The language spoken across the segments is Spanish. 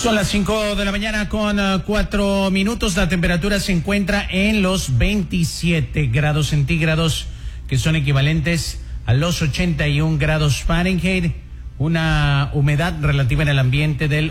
Son las 5 de la mañana con 4 minutos. La temperatura se encuentra en los 27 grados centígrados, que son equivalentes a los 81 grados Fahrenheit. Una humedad relativa en el ambiente del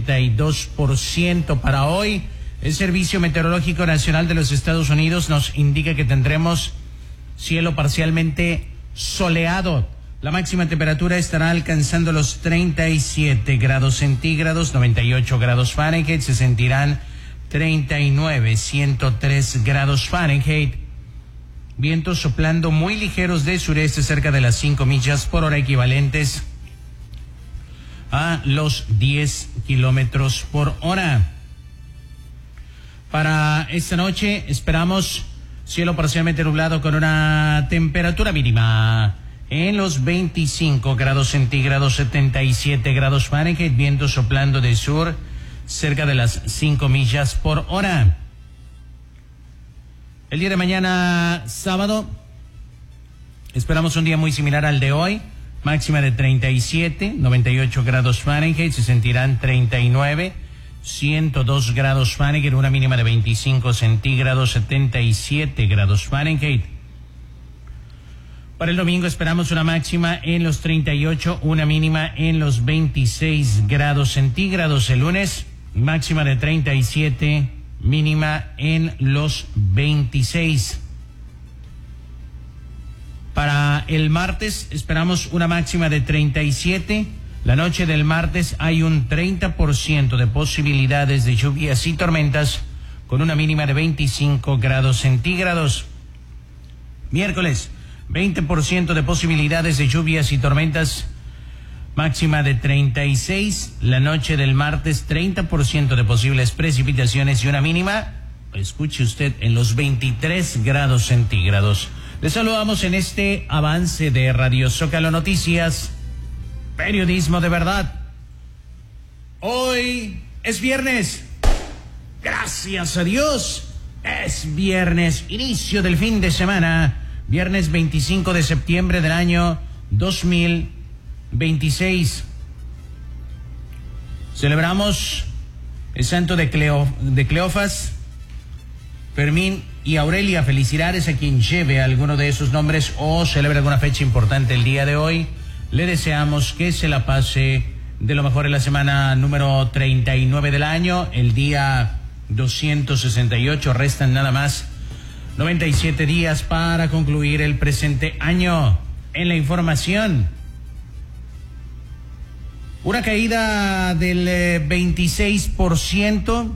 82% para hoy. El Servicio Meteorológico Nacional de los Estados Unidos nos indica que tendremos cielo parcialmente soleado. La máxima temperatura estará alcanzando los 37 grados centígrados, 98 grados Fahrenheit, se sentirán 39, 103 grados Fahrenheit. Vientos soplando muy ligeros de sureste cerca de las 5 millas por hora, equivalentes a los 10 kilómetros por hora. Para esta noche esperamos cielo parcialmente nublado con una temperatura mínima en los 25 grados centígrados, 77 grados Fahrenheit, viento soplando de sur cerca de las 5 millas por hora. El día de mañana, sábado, esperamos un día muy similar al de hoy, máxima de 37, 98 grados Fahrenheit, se sentirán 39, 102 grados Fahrenheit, una mínima de 25 centígrados, 77 grados Fahrenheit. Para el domingo esperamos una máxima en los 38, una mínima en los 26 grados centígrados. El lunes, máxima de 37, mínima en los 26. Para el martes esperamos una máxima de 37. La noche del martes hay un 30% de posibilidades de lluvias y tormentas con una mínima de 25 grados centígrados. Miércoles, 20% de posibilidades de lluvias y tormentas, máxima de 36. La noche del martes, 30% de posibles precipitaciones y una mínima, escuche usted, en los 23 grados centígrados. Les saludamos en este avance de Radio Zócalo Noticias, periodismo de verdad. Hoy es viernes. Gracias a Dios, es viernes, inicio del fin de semana. Viernes 25 de septiembre del año 2026. Celebramos el santo de Cleofas, Fermín y Aurelia. Felicidades a quien lleve alguno de esos nombres o celebre alguna fecha importante el día de hoy. Le deseamos que se la pase de lo mejor en la semana número 39 del año, el día 268. Restan nada más 97 días para concluir el presente año. En la información, una caída del 26%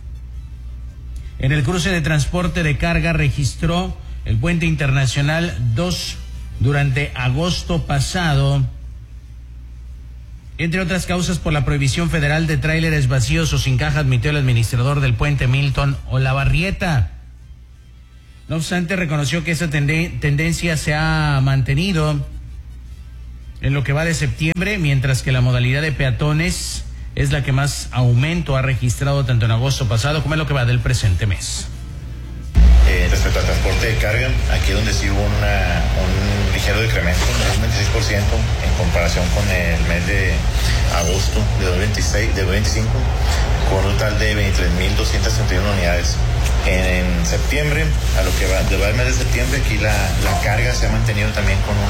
en el cruce de transporte de carga registró el Puente Internacional 2 durante agosto pasado, entre otras causas por la prohibición federal de tráileres vacíos o sin caja, admitió el administrador del puente, Milton Olavarrieta. No obstante, reconoció que esa tendencia se ha mantenido en lo que va de septiembre, mientras que la modalidad de peatones es la que más aumento ha registrado tanto en agosto pasado como en lo que va del presente mes. Respecto al transporte de carga, aquí donde sí hubo un ligero decremento, un 26% en comparación con el mes de agosto de 2025, con un total de 23.231 unidades. En septiembre, a lo que va del mes de septiembre, aquí la carga se ha mantenido también con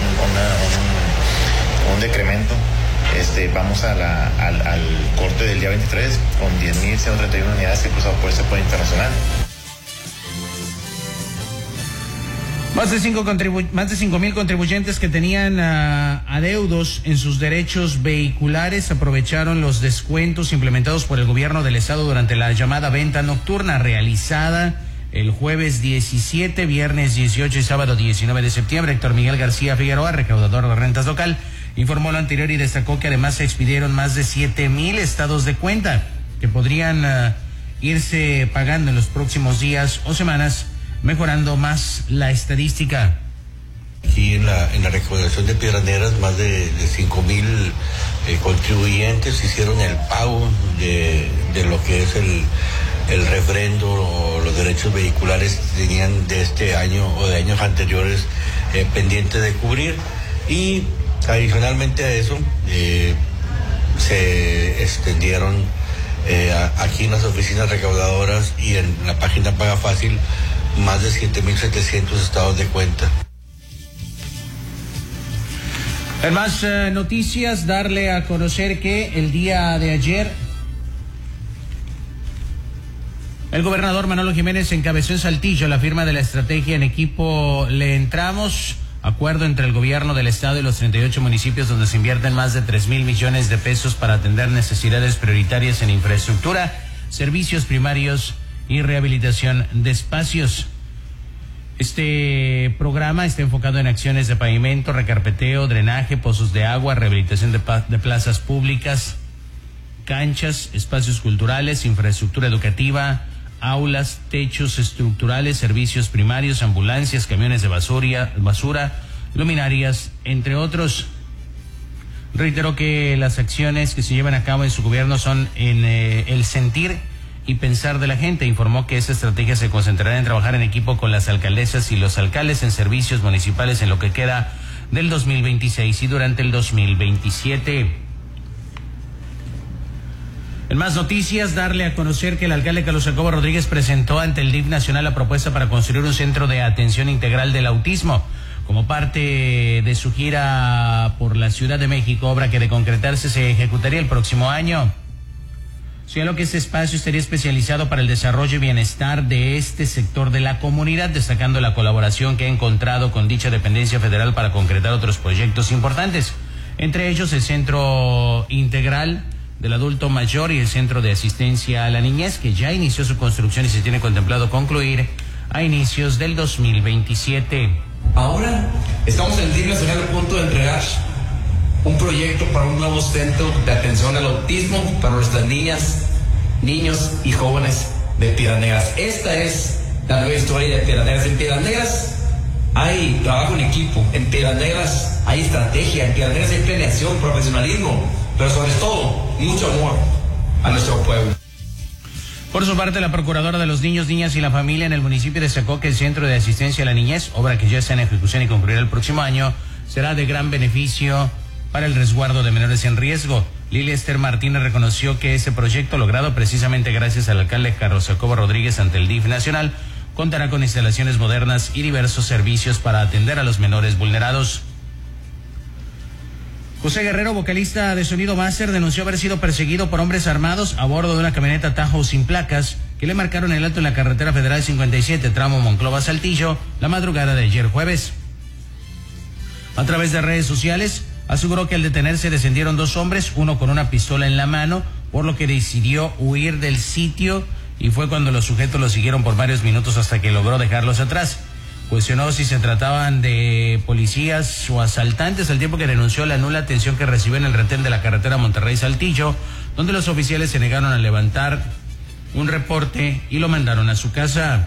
un decremento. Vamos al corte del día 23 con 10.131 unidades que cruzado por este puente internacional. Más de 5.000 contribuyentes que tenían adeudos en sus derechos vehiculares aprovecharon los descuentos implementados por el gobierno del estado durante la llamada venta nocturna realizada el jueves 17, viernes 18 y sábado 19 de septiembre. Héctor Miguel García Figueroa, recaudador de rentas local, informó lo anterior y destacó que además se expidieron más de 7,000 estados de cuenta que podrían irse pagando en los próximos días o semanas, mejorando más la estadística. Aquí en la recaudación de Piedras Negras, más de 5,000 contribuyentes hicieron el pago de lo que es el refrendo o los derechos vehiculares que tenían de este año o de años anteriores pendientes de cubrir. Y adicionalmente a eso se extendieron aquí en las oficinas recaudadoras y en la página Paga Fácil, más de 7,700 estados de cuenta. En más noticias, darle a conocer que el día de ayer el gobernador Manolo Jiménez encabezó en Saltillo la firma de la estrategia En Equipo Le Entramos, acuerdo entre el gobierno del estado y los 38 municipios donde se invierten más de 3,000 millones de pesos para atender necesidades prioritarias en infraestructura, servicios primarios y rehabilitación de espacios. Este programa está enfocado en acciones de pavimento, recarpeteo, drenaje, pozos de agua, rehabilitación de plazas públicas, canchas, espacios culturales, infraestructura educativa, aulas, techos estructurales, servicios primarios, ambulancias, camiones de basura, luminarias, entre otros. Reiteró que las acciones que se llevan a cabo en su gobierno son en el sentir y pensar de la gente. Informó que esta estrategia se concentrará en trabajar en equipo con las alcaldesas y los alcaldes en servicios municipales en lo que queda del 2026 y durante el 2027. En más noticias, darle a conocer que el alcalde Carlos Jacobo Rodríguez presentó ante el DIF nacional la propuesta para construir un centro de atención integral del autismo como parte de su gira por la Ciudad de México, obra que de concretarse se ejecutaría el próximo año. Señaló que este espacio estaría especializado para el desarrollo y bienestar de este sector de la comunidad, destacando la colaboración que ha encontrado con dicha dependencia federal para concretar otros proyectos importantes, entre ellos el Centro Integral del Adulto Mayor y el Centro de Asistencia a la Niñez, que ya inició su construcción y se tiene contemplado concluir a inicios del 2027. Ahora estamos en el DIF nacional a punto de entregar un proyecto para un nuevo centro de atención al autismo para nuestras niñas, niños y jóvenes de Piedras Negras. Esta es la nueva historia de Piedras Negras. En Piedras Negras hay trabajo en equipo, en Piedras Negras hay estrategia, en Piedras Negras hay planeación, profesionalismo, pero sobre todo mucho amor a nuestro pueblo. Por su parte, la procuradora de los niños, niñas y la familia en el municipio destacó que el Centro de Asistencia a la Niñez, obra que ya está en ejecución y concluirá el próximo año, será de gran beneficio para el resguardo de menores en riesgo. Lilia Esther Martínez reconoció que ese proyecto, logrado precisamente gracias al alcalde Carlos Jacobo Rodríguez ante el DIF nacional, contará con instalaciones modernas y diversos servicios para atender a los menores vulnerados. José Guerrero, vocalista de Sonido Master, denunció haber sido perseguido por hombres armados a bordo de una camioneta Tahoe sin placas que le marcaron el alto en la carretera federal 57, tramo Monclova-Saltillo, la madrugada de ayer jueves. A través de redes sociales, aseguró que al detenerse descendieron 2 hombres, uno con una pistola en la mano, por lo que decidió huir del sitio y fue cuando los sujetos lo siguieron por varios minutos hasta que logró dejarlos atrás. Cuestionó si se trataban de policías o asaltantes, al tiempo que denunció la nula atención que recibió en el retén de la carretera Monterrey-Saltillo, donde los oficiales se negaron a levantar un reporte y lo mandaron a su casa.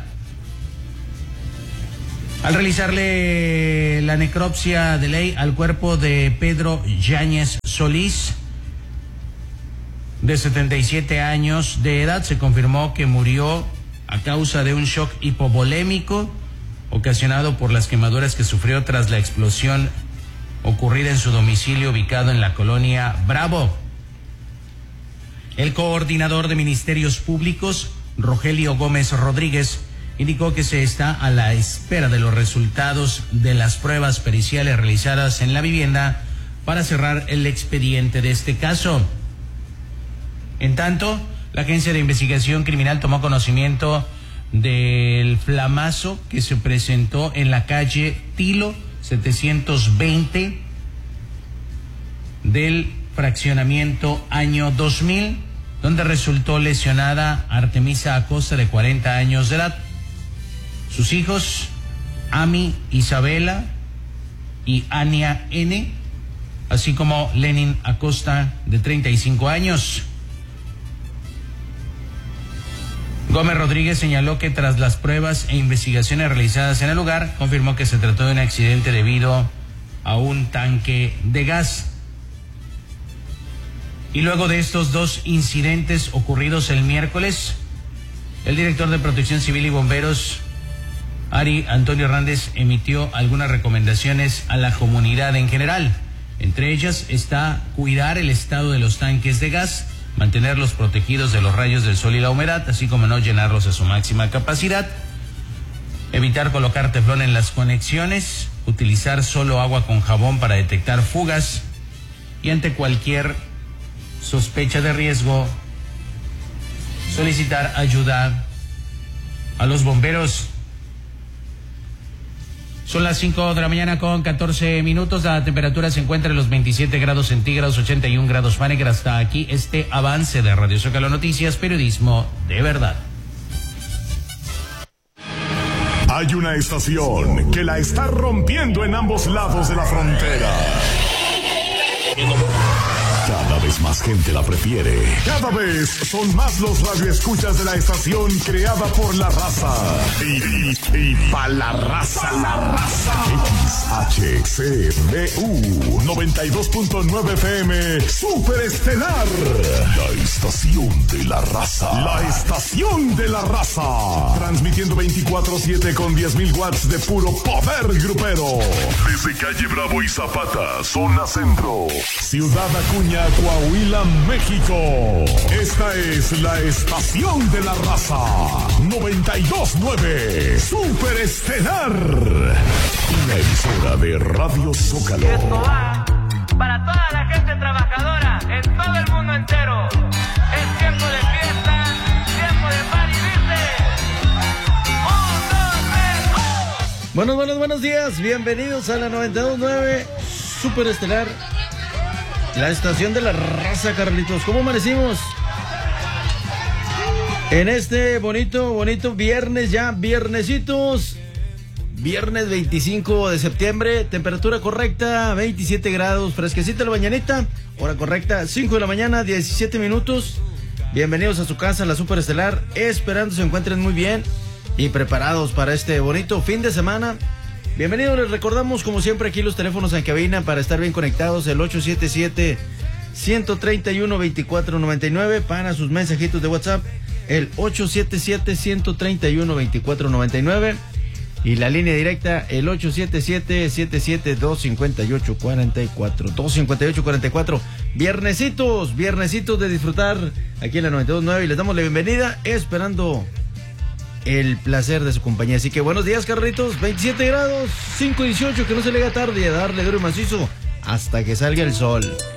Al realizarle la necropsia de ley al cuerpo de Pedro Yáñez Solís, de 77 años de edad, se confirmó que murió a causa de un shock hipovolémico ocasionado por las quemaduras que sufrió tras la explosión ocurrida en su domicilio ubicado en la colonia Bravo. El coordinador de Ministerios Públicos, Rogelio Gómez Rodríguez, indicó que se está a la espera de los resultados de las pruebas periciales realizadas en la vivienda para cerrar el expediente de este caso. En tanto, la Agencia de Investigación Criminal tomó conocimiento del flamazo que se presentó en la calle Tilo 720 del fraccionamiento Año 2000, donde resultó lesionada Artemisa Acosta, de 40 años de edad. Sus hijos, Ami Isabela y Ania N., así como Lenin Acosta, de 35 años. Gómez Rodríguez señaló que tras las pruebas e investigaciones realizadas en el lugar, confirmó que se trató de un accidente debido a un tanque de gas. Y luego de estos 2 incidentes ocurridos el miércoles, el director de Protección Civil y Bomberos, Ari Antonio Hernández, emitió algunas recomendaciones a la comunidad en general. Entre ellas está cuidar el estado de los tanques de gas, mantenerlos protegidos de los rayos del sol y la humedad, así como no llenarlos a su máxima capacidad, evitar colocar teflón en las conexiones, utilizar solo agua con jabón para detectar fugas y ante cualquier sospecha de riesgo, solicitar ayuda a los bomberos. Son las 5 de la mañana con 14 minutos. La temperatura se encuentra en los 27 grados centígrados, 81 grados Fahrenheit. Hasta aquí este avance de Radio Zócalo Noticias, periodismo de verdad. Hay una estación que la está rompiendo en ambos lados de la frontera. Cada vez más gente la prefiere. Cada vez son más los radioescuchas de la estación creada por la raza. Y pa' la raza. XHCBU 92.9 FM Super Estelar. La estación de la raza. La estación de la raza. Transmitiendo 24/7 con 10,000 watts de puro poder grupero. Desde calle Bravo y Zapata, zona centro. Ciudad Acuña, Coahuila, México. Esta es la estación de la raza. 92.9 Super Estelar. La emisora de Radio Zócalo. Esto va para toda la gente trabajadora en todo el mundo entero. Es tiempo de fiesta, tiempo de party, ¿viste? 1, 2, 3, Buenos días, bienvenidos a la 92.9 Super Estelar. La estación de la raza, Carlitos. ¿Cómo amanecimos? En este bonito viernes ya, viernesitos. Viernes 25 de septiembre, temperatura correcta, 27 grados, fresquecita la mañanita, hora correcta, 5 de la mañana, 17 minutos. Bienvenidos a su casa, la Super Estelar, esperando se encuentren muy bien y preparados para este bonito fin de semana. Bienvenidos, les recordamos como siempre aquí los teléfonos en cabina para estar bien conectados, el 877-131-2499 para sus mensajitos de WhatsApp, el 877-131-2499 y la línea directa, el 877-258-44, 258-44. Viernesitos de disfrutar aquí en la 92.9 y les damos la bienvenida, esperando el placer de su compañía. Así que buenos días, Carlitos. 27 grados, 5:18, que no se le haga tarde, a darle duro y macizo hasta que salga el sol.